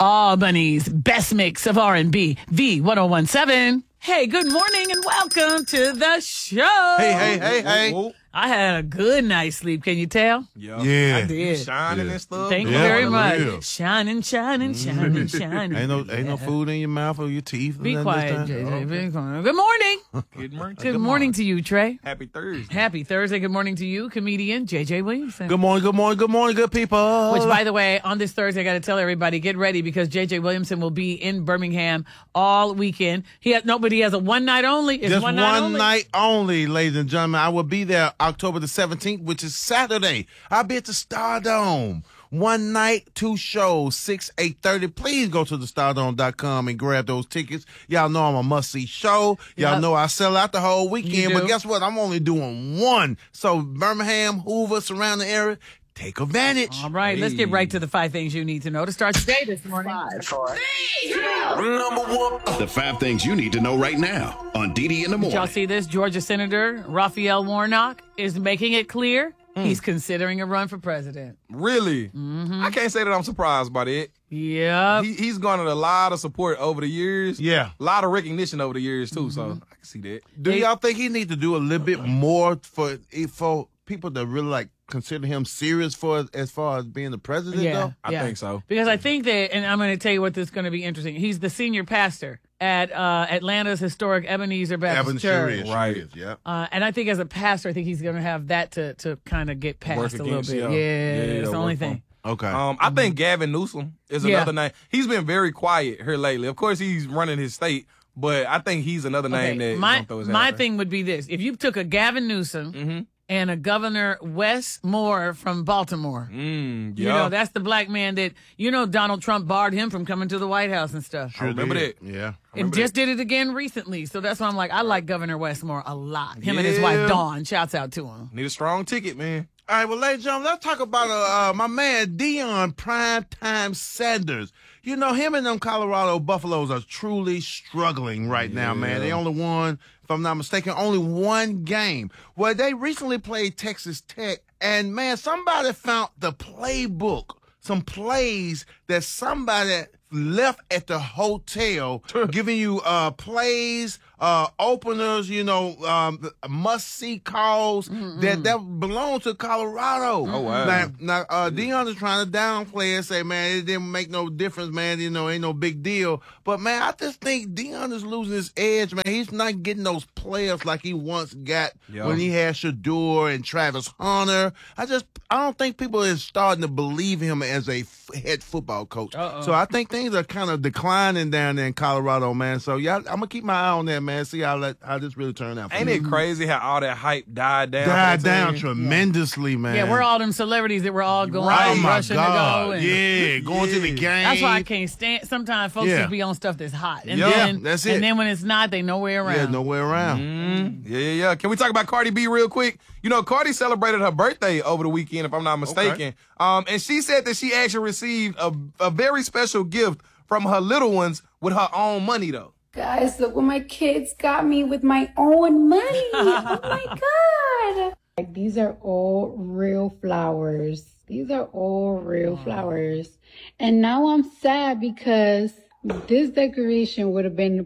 Albany's best mix of R&B, V1017. Hey, good morning and welcome to the show. Hey. Whoa. I had a good night's sleep. Can you tell? Yeah. Yeah. I did. You shining and stuff. Thank you Yeah, very for much. real. Shining. Ain't no food in your mouth or your teeth. or Be nothing quiet, this time? JJ. Be quiet. Good morning. Good morning. Good morning to you, Trey. Happy Thursday. Happy Thursday. Good morning to you, comedian JJ Williamson. Good morning, good people. Which, by the way, on this Thursday, I got to tell everybody, get ready because JJ Williamson will be in Birmingham all weekend. He has a one night only. It's Just one night only, ladies and gentlemen. I will be there October the 17th, which is Saturday. I'll be at the Stardome. One night, two shows, 6, 8:30. Please go to thestardome.com and grab those tickets. Y'all know I'm a must-see show. Y'all know I sell out the whole weekend. But guess what? I'm only doing one. So Birmingham, Hoover, surrounding area, take advantage. All right, let's get right to the 5 things you need to know to start your day this morning. The 5 things you need to know right now on DD in the Did morning. y'all see this? Georgia Senator Raphael Warnock is making it clear he's considering a run for president. Really? Mm-hmm. I can't say that I'm surprised by that. Yep. He's garnered a lot of support over the years. Yeah. A lot of recognition over the years, too, so I can see that. Do y'all think he need to do a little bit more for people that really like consider him serious as far as being the president? Though? I think so. Because I think that, and I'm going to tell you what this is going to be interesting. He's the senior pastor at Atlanta's historic Ebenezer Baptist Church. Right. Yeah. And I think as a pastor, I think he's going to have that to kind of get past Work a little against, bit. yeah. It's the work only on. thing. Okay. I think Gavin Newsom is Yeah. another name. He's been very quiet here lately. Of course, he's running his state, but I think he's another name that my throw his hat my out there. thing would be this: if you took a Gavin Newsom and a Governor Wes Moore from Baltimore, you know that's the black man that Donald Trump barred him from coming to the White House and stuff. I remember that. Yeah. And just did it again recently. So that's why I'm like, I like Governor Westmore a lot. Him and his wife, Dawn. Shouts out to him. Need a strong ticket, man. All right, well, ladies and gentlemen, let's talk about my man Deion Primetime Sanders. You know, him and them Colorado Buffaloes are truly struggling right now, man. They only won, if I'm not mistaken, only one game. Well, they recently played Texas Tech, and, man, somebody found the playbook, some plays that somebody left at the hotel, giving you plays, openers, must-see calls that belong to Colorado. Oh, wow. Now, Deion is trying to downplay and say, man, it didn't make no difference, man. Ain't no big deal. But, man, I just think Deion is losing his edge, man. He's not getting those players like he once got when he had Shador and Travis Hunter. I don't think people are starting to believe him as a head football coach. So I think things are kind of declining down there in Colorado, man. So, yeah, I'm going to keep my eye on that, man. See how this really turn out. Ain't it crazy how all that hype died down? Died down tremendously, man. Yeah, we're all them celebrities that were all going Oh, my rushing God. to go. And Yeah, going to the game. That's why I can't stand. Sometimes folks just be on stuff that's hot. And Yeah, then, that's it. And then when it's not, they nowhere around. Yeah, nowhere around. Yeah. Can we talk about Cardi B real quick? Cardi celebrated her birthday over the weekend, if I'm not mistaken. And she said that she actually received a very special gift from her little ones with her own money, though. Guys, look what my kids got me with my own money. Oh my God. Like, these are all real flowers. These are all real flowers. And now I'm sad because this decoration would have been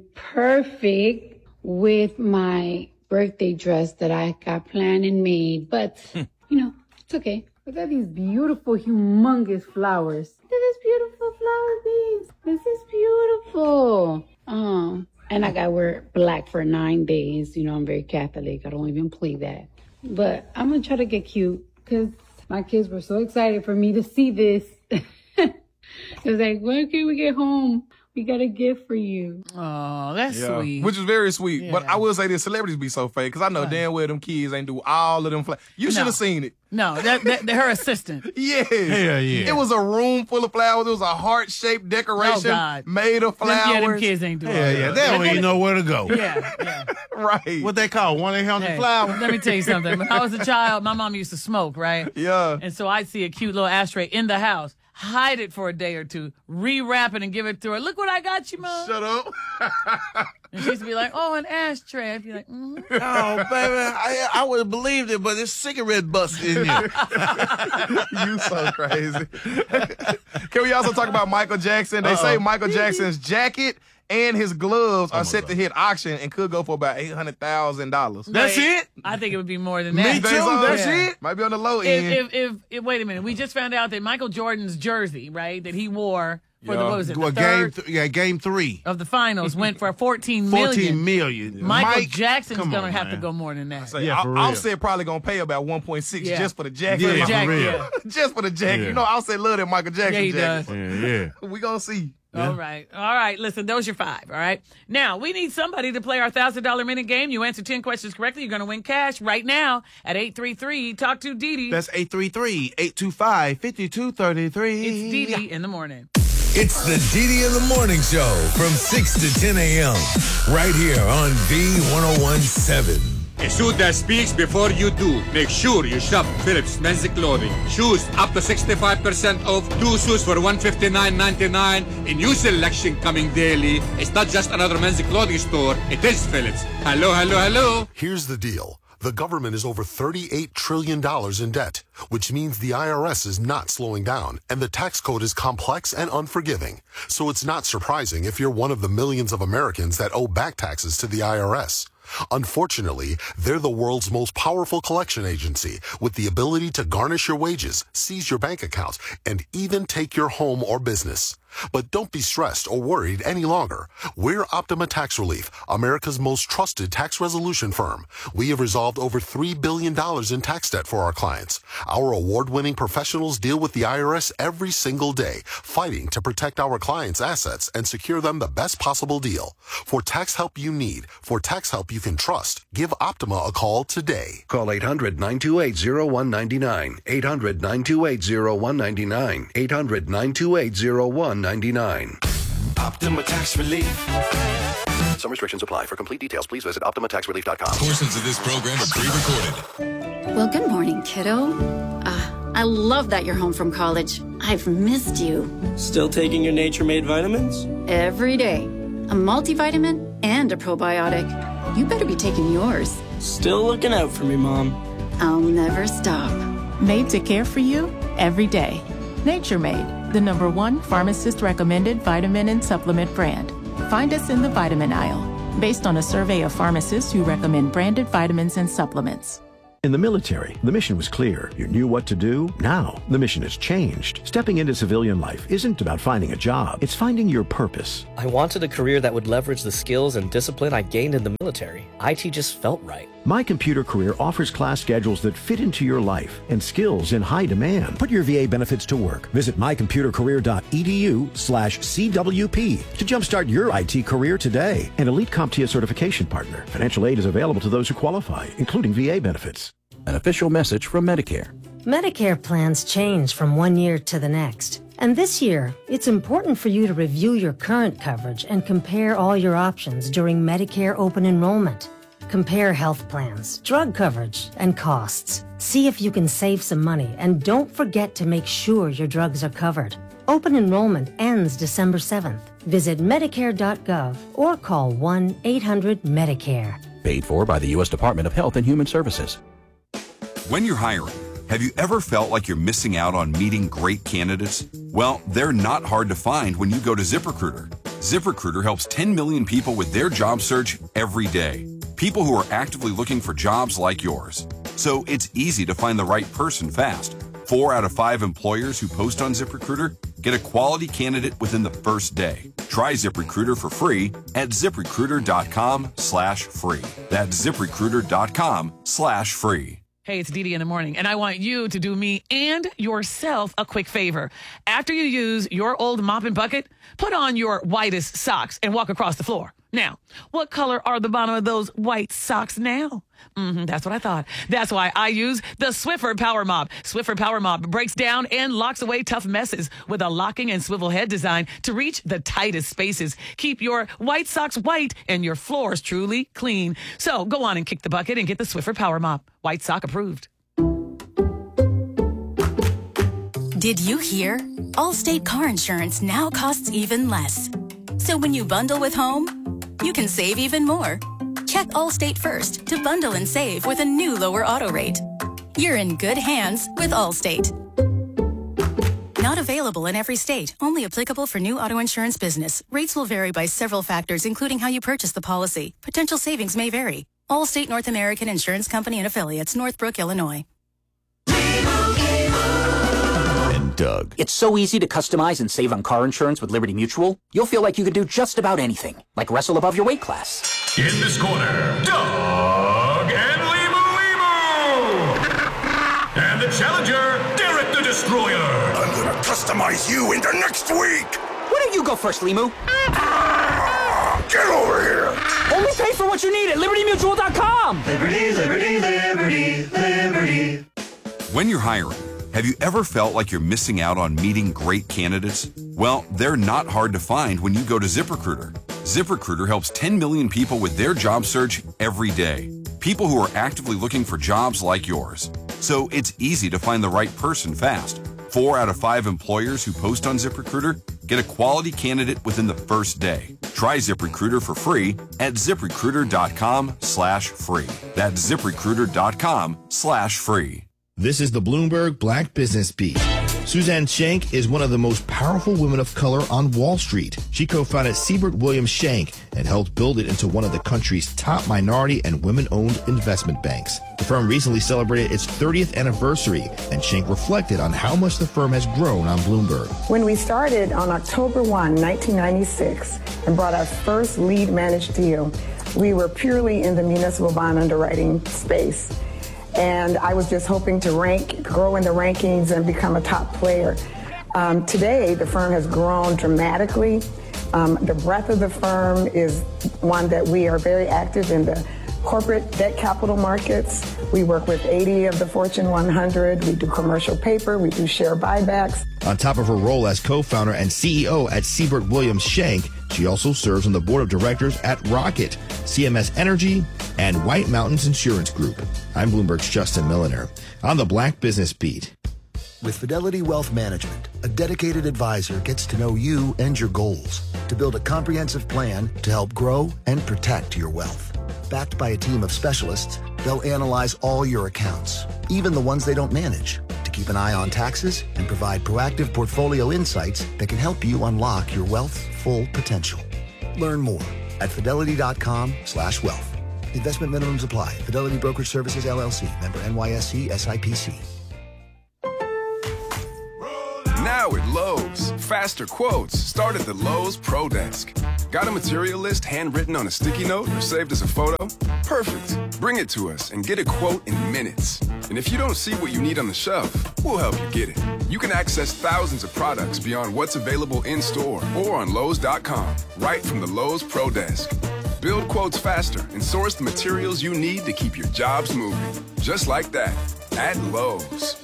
perfect with my birthday dress that I got planned and made. But, it's okay. Look at these beautiful, humongous flowers. Look at this beautiful flower beads. This is beautiful. And I gotta wear black for 9 days. I'm very Catholic. I don't even play that. But I'm gonna try to get cute because my kids were so excited for me to see this. It was like, when can we get home? We got a gift for you. Oh, that's sweet. Which is very sweet. But I will say this, celebrities be so fake because I know damn well them kids ain't do all of them. You should have seen it. No, that her assistant. Yes. Hell yeah. It was a room full of flowers. It was a heart-shaped decoration made of flowers. Yeah, them kids ain't doing Yeah. They don't even know where to go. Yeah. Right. What they call 1-800 flowers. Let me tell you something. When I was a child, my mom used to smoke, right? Yeah. And so I'd see a cute little ashtray in the house, hide it for a day or two, rewrap it and give it to her. Look what I got you, Mom. Shut up. And she used to be like, oh, an ashtray. I'd be like, Oh, baby, I would have believed it, but it's cigarette butts in you. You so crazy. Can we also talk about Michael Jackson? They say Michael Jackson's jacket and his gloves are set to hit auction and could go for about $800,000. That's it? I think it would be more than Me that. too. That's it? Might be on the low end. If wait a minute, we just found out that Michael Jordan's jersey, right, that he wore for the, Yeah. what was it, Well, the third game 3. of the finals went for $14 $14 million. million. Michael Mike, Jackson's come going to on, have to man. go more than that. Yeah, for real. Offset probably going to pay about 1.6 Yeah. just for the jacket. Yeah, for Jack- real. yeah. Just for the jacket. Yeah. You know, Offset love that Michael Jackson Yeah, he jacket. does. Yeah. We going to see. All right. Listen, those are 5. All right. Now we need somebody to play our $1,000 minute game. You answer 10 questions correctly, you're going to win cash right now at 833. Talk to Dee Dee. That's 833-825-5233. It's Dee Dee in the morning. It's the Dee in the Morning Show from 6 to 10 a.m. right here on B1017. A suit that speaks before you do. Make sure you shop Phillips Men's Clothing. Shoes up to 65% off. 2 shoes for $159.99. A new selection coming daily. It's not just another men's clothing store. It is Phillips. Hello. Here's the deal. The government is over $38 trillion in debt, which means the IRS is not slowing down, and the tax code is complex and unforgiving. So it's not surprising if you're one of the millions of Americans that owe back taxes to the IRS. Unfortunately, they're the world's most powerful collection agency with the ability to garnish your wages, seize your bank accounts, and even take your home or business. But don't be stressed or worried any longer. We're Optima Tax Relief, America's most trusted tax resolution firm. We have resolved over $3 billion in tax debt for our clients. Our award-winning professionals deal with the IRS every single day, fighting to protect our clients' assets and secure them the best possible deal. For tax help you need, for tax help you can trust, give Optima a call today. Call 800-928-0199. 800-928-0199. 800-928-0199. Optima Tax Relief. Some restrictions apply. For complete details, please visit OptimaTaxRelief.com. Portions of this program are pre-recorded. Well, good morning, kiddo. I love that you're home from college. I've missed you. Still taking your Nature Made vitamins? Every day. A multivitamin and a probiotic. You better be taking yours. Still looking out for me, Mom. I'll never stop. Made to care for you every day. Nature Made, the #1 pharmacist-recommended vitamin and supplement brand. Find us in the vitamin aisle, based on a survey of pharmacists who recommend branded vitamins and supplements. In the military, the mission was clear. You knew what to do. Now, the mission has changed. Stepping into civilian life isn't about finding a job. It's finding your purpose. I wanted a career that would leverage the skills and discipline I gained in the military. IT just felt right. My Computer Career offers class schedules that fit into your life and skills in high demand. Put your VA benefits to work. Visit mycomputercareer.edu/CWP to jumpstart your IT career today. An elite CompTIA certification partner. Financial aid is available to those who qualify, including VA benefits. An official message from Medicare. Medicare plans change from one year to the next. And this year, it's important for you to review your current coverage and compare all your options during Medicare open enrollment. Compare health plans, drug coverage, and costs. See if you can save some money, and don't forget to make sure your drugs are covered. Open enrollment ends December 7th. Visit Medicare.gov or call 1-800-MEDICARE. Paid for by the U.S. Department of Health and Human Services. When you're hiring, have you ever felt like you're missing out on meeting great candidates? Well, they're not hard to find when you go to ZipRecruiter. ZipRecruiter helps 10 million people with their job search every day. People who are actively looking for jobs like yours. So it's easy to find the right person fast. 4 out of 5 employers who post on ZipRecruiter get a quality candidate within the first day. Try ZipRecruiter for free at ZipRecruiter.com/free. That's ZipRecruiter.com/free. Hey, it's Dee Dee in the morning, and I want you to do me and yourself a quick favor. After you use your old mop and bucket, put on your whitest socks and walk across the floor. Now, what color are the bottom of those white socks now? That's what I thought. That's why I use the Swiffer Power Mop. Swiffer Power Mop breaks down and locks away tough messes with a locking and swivel head design to reach the tightest spaces. Keep your white socks white and your floors truly clean. So go on and kick the bucket and get the Swiffer Power Mop. White sock approved. Did you hear? Allstate car insurance now costs even less. So when you bundle with home, you can save even more. Check Allstate first to bundle and save with a new lower auto rate. You're in good hands with Allstate. Not available in every state. Only applicable for new auto insurance business. Rates will vary by several factors, including how you purchase the policy. Potential savings may vary. Allstate North American Insurance Company and Affiliates, Northbrook, Illinois. And Doug. It's so easy to customize and save on car insurance with Liberty Mutual. You'll feel like you could do just about anything, like wrestle above your weight class. In this corner, Doug and Limu. And the challenger, Derek the Destroyer. I'm gonna customize you into next week. Why don't you go first, Limu? Get over here. Only pay for what you need at LibertyMutual.com. Liberty, liberty, liberty, liberty. When you're hiring, have you ever felt like you're missing out on meeting great candidates? Well, they're not hard to find when you go to ZipRecruiter. ZipRecruiter helps 10 million people with their job search every day. People who are actively looking for jobs like yours. So it's easy to find the right person fast. 4 out of 5 employers who post on ZipRecruiter get a quality candidate within the first day. Try ZipRecruiter for free at ZipRecruiter.com/free. That's ZipRecruiter.com/free. This is the Bloomberg Black Business Beat. Suzanne Shank is one of the most powerful women of color on Wall Street. She co-founded Siebert Williams Shank and helped build it into one of the country's top minority and women-owned investment banks. The firm recently celebrated its 30th anniversary, and Shank reflected on how much the firm has grown on Bloomberg. When we started on October 1, 1996, and brought our first lead managed deal, we were purely in the municipal bond underwriting space. And I was just hoping to grow in the rankings and become a top player. Today, the firm has grown dramatically. The breadth of the firm is one that we are very active in the corporate debt capital markets. We work with 80 of the Fortune 100. We do commercial paper. We do share buybacks. On top of her role as co-founder and CEO at Siebert Williams Shank, she also serves on the board of directors at Rocket, CMS Energy, and White Mountains Insurance Group. I'm Bloomberg's Justin Milliner on the Black Business Beat. With Fidelity Wealth Management, a dedicated advisor gets to know you and your goals to build a comprehensive plan to help grow and protect your wealth. Backed by a team of specialists, they'll analyze all your accounts, even the ones they don't manage, to keep an eye on taxes and provide proactive portfolio insights that can help you unlock your wealth's full potential. Learn more at fidelity.com/wealth. Investment minimums apply. Fidelity Brokerage Services, LLC. Member NYSE SIPC. Now at Lowe's, faster quotes start at the Lowe's Pro Desk. Got a material list handwritten on a sticky note or saved as a photo? Perfect. Bring it to us and get a quote in minutes. And if you don't see what you need on the shelf, we'll help you get it. You can access thousands of products beyond what's available in-store or on Lowe's.com, right from the Lowe's Pro Desk. Build quotes faster and source the materials you need to keep your jobs moving. Just like that, at Lowe's.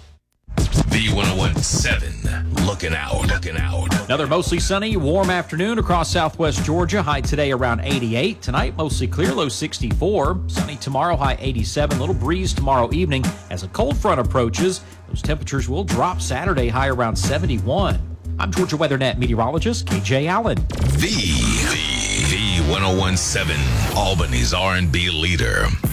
V1017, looking out. Another mostly sunny, warm afternoon across southwest Georgia. High today around 88. Tonight, mostly clear, low 64. Sunny tomorrow, high 87. Little breeze tomorrow evening. As a cold front approaches, those temperatures will drop Saturday, high around 71. I'm Georgia WeatherNet meteorologist KJ Allen. V1017, Albany's R&B leader.